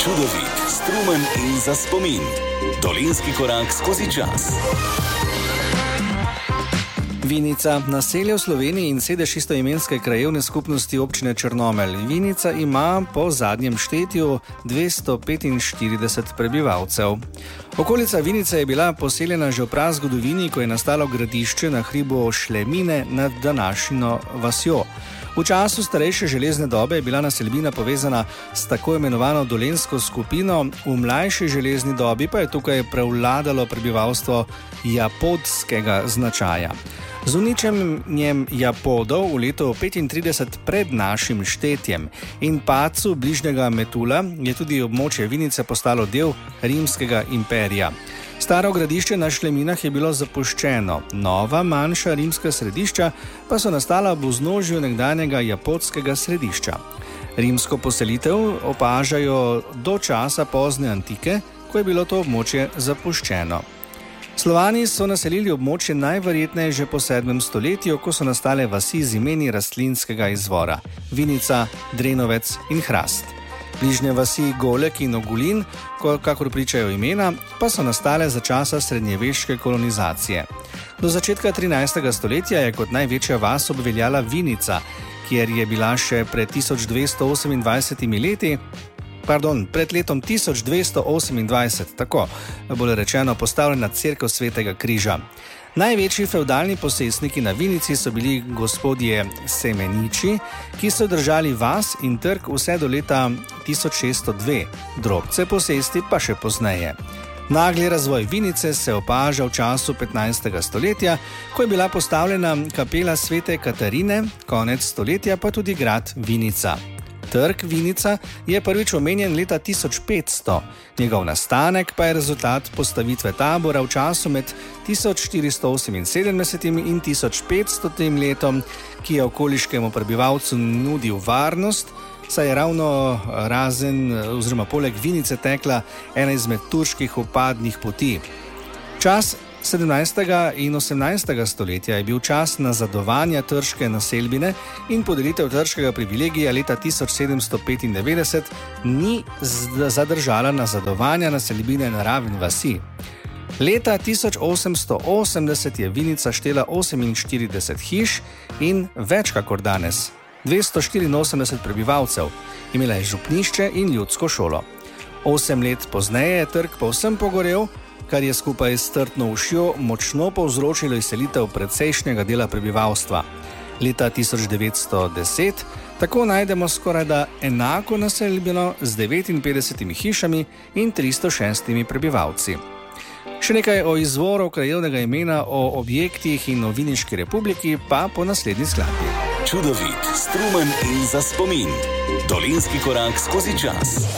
Čudovit, strumen in za spomin. Dolenjski korak skozi čas. Vinica, naselje v Sloveniji in sedež istoimenske krajevne skupnosti občine Črnomelj. Vinica ima po zadnjem štetju 245 prebivalcev. Okolica Vinice je bila poseljena že v prazgodovini, ko je nastalo gradišče na hribu Šlemine nad današnjo vasjo. V času starejše železne dobe je bila naselbina povezana s tako imenovano dolenjsko skupino, v mlajši železni dobi pa je tukaj prevladalo prebivalstvo japodskega značaja. Z uničenjem Japodov v letu 35 pred našim štetjem in padcu bližnjega Metula je tudi območje Vinice postalo del rimskega imperija. Staro gradišče na Šleminah je bilo zapuščeno, nova manjša rimska središča pa so nastala v vznožju nekdanjega japodskega središča. Rimsko poselitev opažajo do časa pozne antike, ko je bilo to območje zapuščeno. Slovani so naselili območje najverjetneje že po 7. stoletju, ko so nastale vasi z imeni rastlinskega izvora: Vinica, Drenovec in Hrast. Bližnje vasi Golek in Ogulin, kakor pričajo imena, pa so nastale za časa srednjeveške kolonizacije. Do začetka 13. stoletja je kot največja vas obveljala Vinica, kjer je bila še pred letom 1228, tako bolje rečeno, postavljena cerkev Svetega križa. Največji fevdalni posestniki na Vinici so bili gospodje Semeniči, ki so držali vas in trg vse do leta 1602, drobce posesti pa še pozneje. Nagli razvoj Vinice se opaža v času 15. stoletja, ko je bila postavljena kapela Svete Katarine, konec stoletja pa tudi grad Vinica. Trg Vinica je prvič omenjen leta 1500, njegov nastanek pa je rezultat postavitve tabora v času med 1478 in 1500 letom, ki je okoliškemu prebivalcu nudil varnost, saj je ravno poleg Vinice tekla ena izmed turških vpadnih poti. Čas 17. in 18. stoletja je bil čas nazadovanja trške naselbine in podelitev trškega privilegija leta 1795 ni zadržala nazadovanja naselbine na raven vasi. Leta 1880 je Vinica štela 48 hiš in več kakor danes, 284 prebivalcev, imela je župnišče in ljudsko šolo. 8 let pozneje je trg povsem pogorel, kar je skupaj s Trtno ušjo močno povzročilo izselitev precejšnjega dela prebivalstva. Leta 1910 tako najdemo skorajda enako naselbino z 59 hišami in 306 prebivalci. Še nekaj o izvoru krajevnega imena, o objektih in o Viniški republiki pa po naslednji skladbi. Čudovit, strumen in za spomin. Dolenjski korak skozi čas.